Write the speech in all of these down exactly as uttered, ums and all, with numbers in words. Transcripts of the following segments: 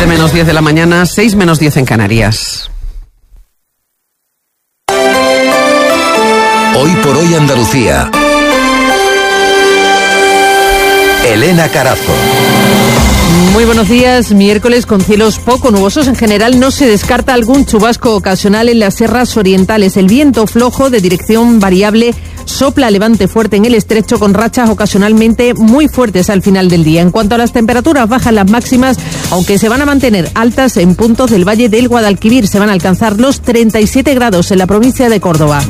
menos diez de la mañana, seis menos diez en Canarias. Hoy por hoy Andalucía. Elena Carazo. Muy buenos días. Miércoles con cielos poco nubosos. En general no se descarta algún chubasco ocasional en las sierras orientales. El viento flojo de dirección variable sopla a levante fuerte en el estrecho con rachas ocasionalmente muy fuertes al final del día. En cuanto a las temperaturas, bajan las máximas, aunque se van a mantener altas en puntos del Valle del Guadalquivir. Se van a alcanzar los treinta y siete grados en la provincia de Córdoba.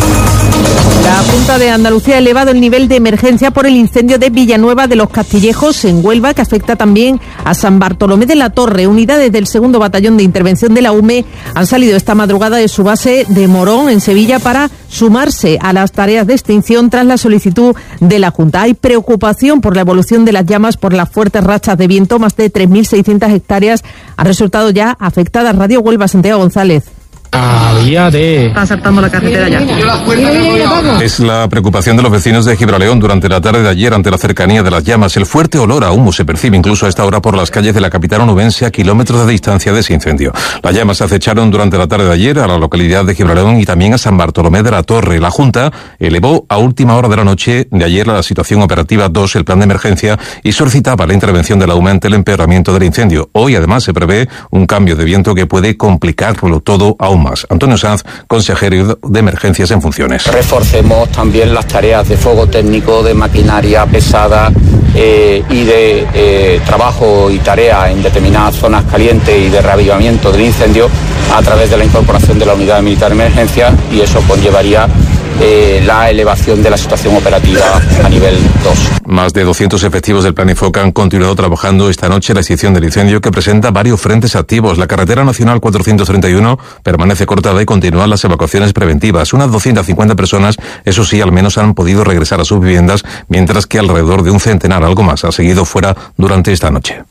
La Junta de Andalucía ha elevado el nivel de emergencia por el incendio de Villanueva de los Castillejos en Huelva, que afecta también a San Bartolomé de la Torre. Unidades del segundo Batallón de Intervención de la U M E han salido esta madrugada de su base de Morón, en Sevilla, para sumarse a las tareas de extinción tras la solicitud de la Junta. Hay preocupación por la evolución de las llamas por las fuertes rachas de viento. Más de tres mil seiscientas hectáreas han resultado ya afectadas. Radio Huelva, Santiago González. Había de... Está saltando la carretera ya. Es la preocupación de los vecinos de Gibraleón durante la tarde de ayer ante la cercanía de las llamas. El fuerte olor a humo se percibe incluso a esta hora por las calles de la capital onubense a kilómetros de distancia de ese incendio. Las llamas se acecharon durante la tarde de ayer a la localidad de Gibraleón y también a San Bartolomé de la Torre. La Junta elevó a última hora de la noche de ayer a la situación operativa dos el plan de emergencia y solicitaba la intervención de la U M E ante el empeoramiento del incendio. Hoy además se prevé un cambio de viento que puede complicarlo todo aún más. Antonio Sanz, consejero de Emergencias en funciones. Reforcemos también las tareas de fuego técnico, de maquinaria pesada eh, y de eh, trabajo y tarea en determinadas zonas calientes y de reavivamiento del incendio a través de la incorporación de la unidad militar de emergencia, y eso conllevaría Eh, la elevación de la situación operativa a nivel dos. Más de doscientos efectivos del Plan Infoca han continuado trabajando esta noche en la extinción del incendio, que presenta varios frentes activos. La carretera nacional cuatrocientos treinta y uno permanece cortada y continúan las evacuaciones preventivas. Unas doscientas cincuenta personas, eso sí, al menos han podido regresar a sus viviendas, mientras que alrededor de un centenar, algo más, ha seguido fuera durante esta noche.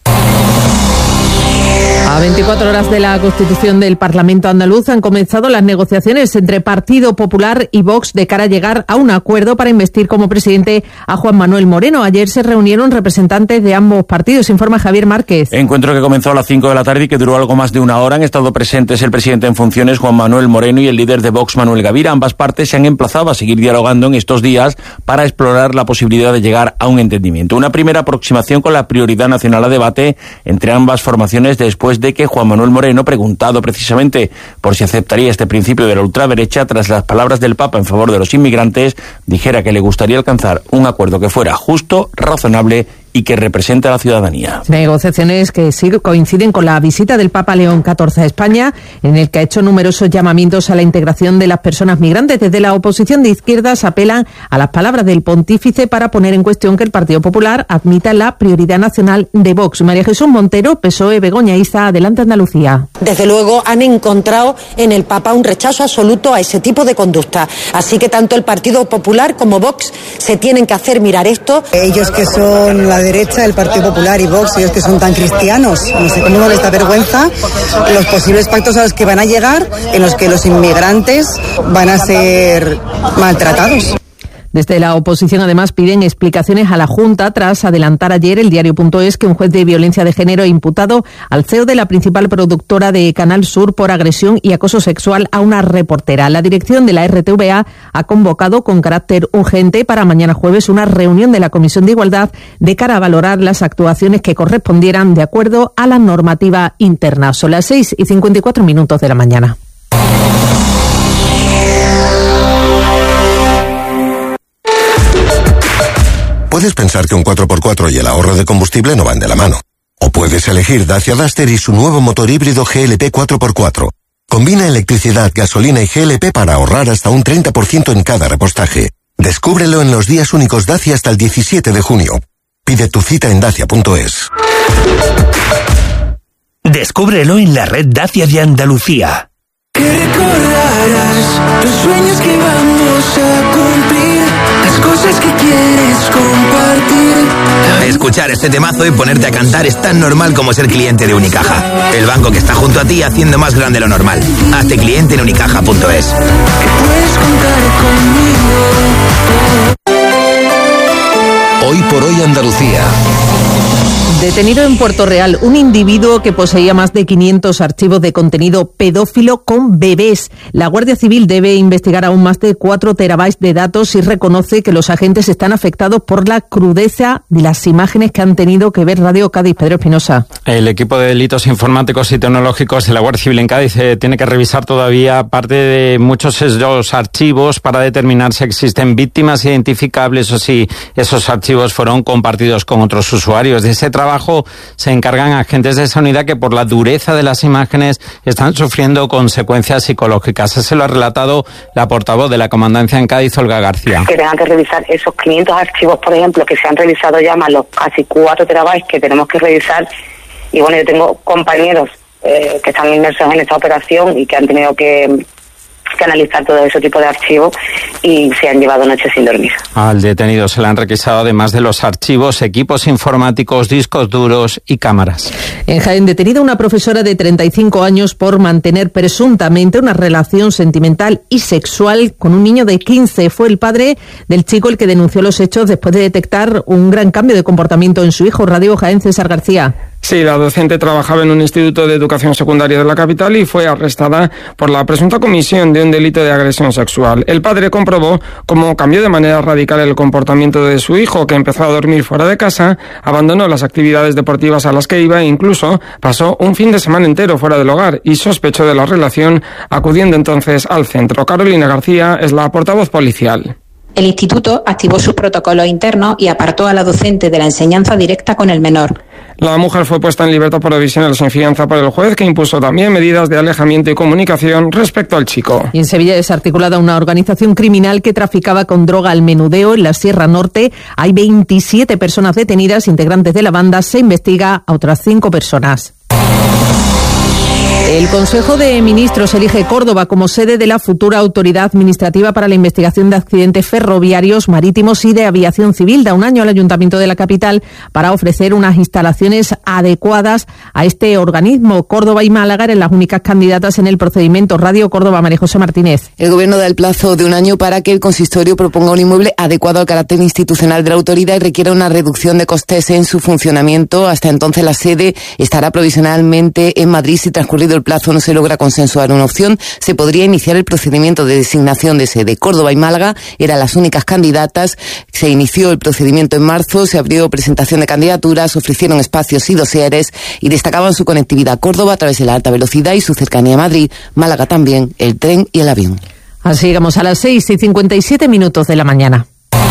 A veinticuatro horas de la constitución del Parlamento andaluz han comenzado las negociaciones entre Partido Popular y Vox de cara a llegar a un acuerdo para investir como presidente a Juan Manuel Moreno. Ayer se reunieron representantes de ambos partidos, informa Javier Márquez. Encuentro que comenzó a las cinco de la tarde y que duró algo más de una hora. Han estado presentes el presidente en funciones, Juan Manuel Moreno, y el líder de Vox, Manuel Gavira. Ambas partes se han emplazado a seguir dialogando en estos días para explorar la posibilidad de llegar a un entendimiento. Una primera aproximación con la prioridad nacional a debate entre ambas formaciones después de que Juan Manuel Moreno, preguntado precisamente por si aceptaría este principio de la ultraderecha tras las palabras del Papa en favor de los inmigrantes, dijera que le gustaría alcanzar un acuerdo que fuera justo, razonable y que represente a la ciudadanía. Negociaciones que sí coinciden con la visita del Papa León catorce a España, en el que ha hecho numerosos llamamientos a la integración de las personas migrantes. Desde la oposición de izquierdas apelan a las palabras del pontífice para poner en cuestión que el Partido Popular admita la prioridad nacional de Vox. María Jesús Montero, P S O E, Begoña Iza, Adelante Andalucía. Desde luego han encontrado en el Papa un rechazo absoluto a ese tipo de conducta. Así que tanto el Partido Popular como Vox se tienen que hacer mirar esto. Ellos que son la derecha, el Partido Popular y Vox, ellos que son tan cristianos, no sé cómo les da vergüenza los posibles pactos a los que van a llegar, en los que los inmigrantes van a ser maltratados. Desde la oposición, además, piden explicaciones a la Junta tras adelantar ayer el diario.es que un juez de violencia de género ha imputado al C E O de la principal productora de Canal Sur por agresión y acoso sexual a una reportera. La dirección de la R T V A ha convocado con carácter urgente para mañana jueves una reunión de la Comisión de Igualdad de cara a valorar las actuaciones que correspondieran de acuerdo a la normativa interna. Son las seis y cincuenta y cuatro minutos de la mañana. Puedes pensar que un cuatro por cuatro y el ahorro de combustible no van de la mano. O puedes elegir Dacia Duster y su nuevo motor híbrido G L P cuatro por cuatro. Combina electricidad, gasolina y G L P para ahorrar hasta un treinta por ciento en cada repostaje. Descúbrelo en los días únicos Dacia hasta el diecisiete de junio. Pide tu cita en dacia punto es. Descúbrelo en la red Dacia de Andalucía. Que recordarás los sueños que vamos a cumplir, las cosas que quieres compartir. Escuchar este temazo y ponerte a cantar es tan normal como ser cliente de Unicaja. El banco que está junto a ti haciendo más grande lo normal. Hazte cliente en unicaja punto es. Puedes contar conmigo. Hoy por hoy Andalucía. Detenido en Puerto Real un individuo que poseía más de quinientos archivos de contenido pedófilo con bebés. La Guardia Civil debe investigar aún más de cuatro terabytes de datos y reconoce que los agentes están afectados por la crudeza de las imágenes que han tenido que ver Radio Cádiz. Pedro Espinosa. El equipo de delitos informáticos y tecnológicos de la Guardia Civil en Cádiz eh, tiene que revisar todavía parte de muchos de los archivos para determinar si existen víctimas identificables o si esos archivos fueron compartidos con otros usuarios. De ese trabajo se encargan agentes de esa unidad que por la dureza de las imágenes están sufriendo consecuencias psicológicas. Eso lo ha relatado la portavoz de la Comandancia en Cádiz, Olga García. Que tengan que revisar esos quinientos archivos, por ejemplo, que se han revisado ya, más los casi cuatro terabytes que tenemos que revisar. Y bueno, yo tengo compañeros eh, que están inmersos en esta operación y que han tenido que... que analizar todo ese tipo de archivos y se han llevado noches sin dormir. Al detenido se le han requisado, además de los archivos, equipos informáticos, discos duros y cámaras. En Jaén, detenida una profesora de treinta y cinco años por mantener presuntamente una relación sentimental y sexual con un niño de quince. Fue el padre del chico el que denunció los hechos después de detectar un gran cambio de comportamiento en su hijo. Radio Jaén, César García. Sí, la docente trabajaba en un instituto de educación secundaria de la capital y fue arrestada por la presunta comisión de un delito de agresión sexual. El padre comprobó cómo cambió de manera radical el comportamiento de su hijo, que empezó a dormir fuera de casa, abandonó las actividades deportivas a las que iba e incluso pasó un fin de semana entero fuera del hogar y sospechó de la relación, acudiendo entonces al centro. Carolina García es la portavoz policial. El instituto activó sus protocolos internos y apartó a la docente de la enseñanza directa con el menor. La mujer fue puesta en libertad provisional sin fianza por el juez, que impuso también medidas de alejamiento y comunicación respecto al chico. Y en Sevilla es articulada una organización criminal que traficaba con droga al menudeo en la Sierra Norte. Hay veintisiete personas detenidas, integrantes de la banda. Se investiga a otras cinco personas. El Consejo de Ministros elige Córdoba como sede de la futura Autoridad Administrativa para la Investigación de Accidentes Ferroviarios, Marítimos y de Aviación Civil. Da un año al Ayuntamiento de la capital para ofrecer unas instalaciones adecuadas a este organismo. Córdoba y Málaga eran las únicas candidatas en el procedimiento. Radio Córdoba, María José Martínez. El Gobierno da el plazo de un año para que el consistorio proponga un inmueble adecuado al carácter institucional de la autoridad y requiera una reducción de costes en su funcionamiento. Hasta entonces la sede estará provisionalmente en Madrid. Si transcurrido el plazo no se logra consensuar una opción, se podría iniciar el procedimiento de designación de sede. Córdoba y Málaga eran las únicas candidatas. Se inició el procedimiento en marzo, se abrió presentación de candidaturas, ofrecieron espacios y dosieres y destacaban su conectividad Córdoba a través de la alta velocidad y su cercanía a Madrid, Málaga también, el tren y el avión. Así llegamos a las seis y cincuenta y siete minutos de la mañana.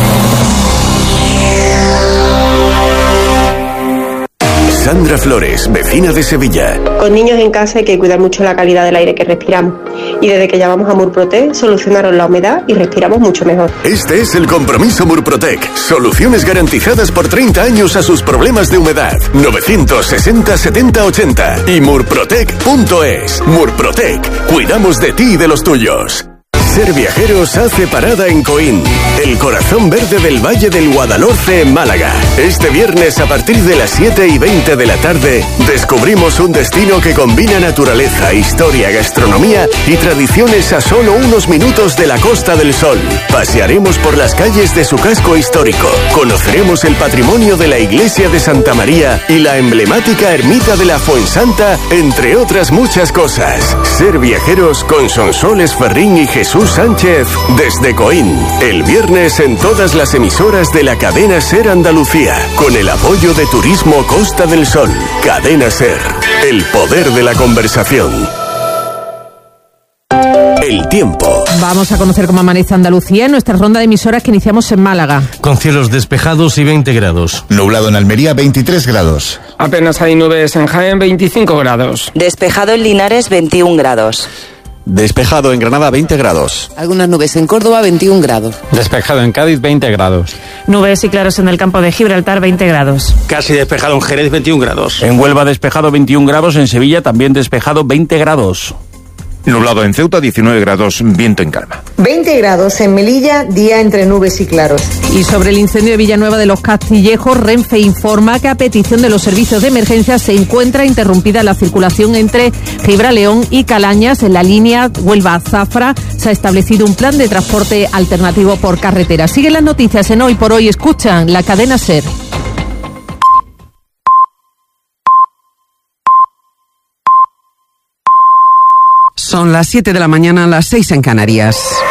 Sandra Flores, vecina de Sevilla. Con niños en casa hay que cuidar mucho la calidad del aire que respiramos. Y desde que llamamos a Murprotec, solucionaron la humedad y respiramos mucho mejor. Este es el compromiso Murprotec. Soluciones garantizadas por treinta años a sus problemas de humedad. novecientos sesenta setenta ochenta y murprotec punto es. Murprotec. Cuidamos de ti y de los tuyos. Ser Viajeros hace parada en Coín, el corazón verde del Valle del Guadalhorce en Málaga. Este viernes a partir de las siete y veinte de la tarde descubrimos un destino que combina naturaleza, historia, gastronomía y tradiciones a solo unos minutos de la Costa del Sol. Pasearemos por las calles de su casco histórico, conoceremos el patrimonio de la iglesia de Santa María y la emblemática ermita de la Fuensanta, entre otras muchas cosas. Ser Viajeros con Sonsoles Ferrín y Jesús Sánchez desde Coín, el viernes en todas las emisoras de la cadena SER Andalucía, con el apoyo de Turismo Costa del Sol. Cadena SER, el poder de la conversación. El tiempo. Vamos a conocer cómo amanece Andalucía en nuestra ronda de emisoras que iniciamos en Málaga. Con cielos despejados y veinte grados. Nublado en Almería, veintitrés grados. Apenas hay nubes en Jaén, veinticinco grados. Despejado en Linares, veintiún grados. Despejado en Granada, veinte grados. Algunas nubes en Córdoba, veintiún grados. Despejado en Cádiz, veinte grados. Nubes y claros en el campo de Gibraltar, veinte grados. Casi despejado en Jerez, veintiún grados. En Huelva despejado, veintiún grados. En Sevilla también despejado, veinte grados. Nublado en Ceuta, diecinueve grados, viento en calma. veinte grados en Melilla, día entre nubes y claros. Y sobre el incendio de Villanueva de los Castillejos, Renfe informa que a petición de los servicios de emergencia se encuentra interrumpida la circulación entre Gibraleón y Calañas. En la línea Huelva-Zafra se ha establecido un plan de transporte alternativo por carretera. Siguen las noticias en Hoy por Hoy. Escuchan la cadena SER. Son las siete de la mañana, las seis en Canarias.